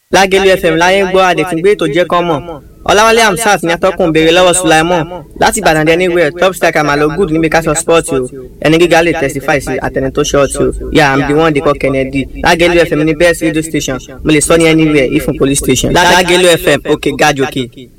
Lágẹ̀lú FM láyé ń gbọ́ adẹ̀túngbé ètò jẹ́ kán mọ̀. Ọláwálé Hamzat ní atọ́kùn béèrè lọ́wọ́ Sulaimon láti Ìbàdàn dé anywhere top striker malo good níbi ká sọ sport o. Ẹni gíga lè testify sí àtẹni tó short o. Yeah, I'm the one they call Kennedy. Lágẹ̀lú FM ní best radio station. Mo lè sọ ní anywhere, even police station. Lágẹ̀lú FM òkè gajòkè.